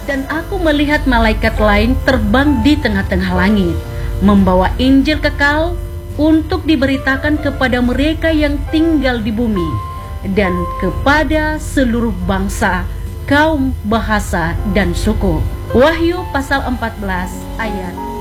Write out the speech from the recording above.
Dan aku melihat malaikat lain terbang di tengah-tengah langit, membawa Injil kekal untuk diberitakan kepada mereka yang tinggal di bumi dan kepada seluruh bangsa, kaum, bahasa, dan suku. Wahyu pasal 14 ayat